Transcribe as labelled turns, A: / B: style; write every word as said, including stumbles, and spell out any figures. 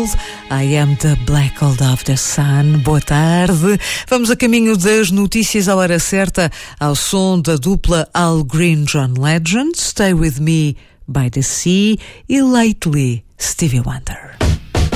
A: Gold, I am the black gold of the sun. Boa tarde. Vamos a caminho das notícias à hora certa, ao som da dupla Al Green John Legend, Stay With Me by the Sea e Lately, Stevie Wonder.